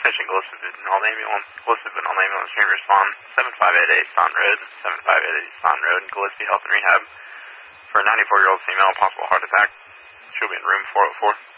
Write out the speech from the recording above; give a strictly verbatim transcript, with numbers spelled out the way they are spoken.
Attention Gillespie Vinal Ambulance. Gillespie Vinal Ambulance train respond seven five eight eight Son Road, seven five eight eight Son Road, Gillespie Health and Rehab for a ninety-four-year-old female, possible heart attack. She'll be in room four oh four.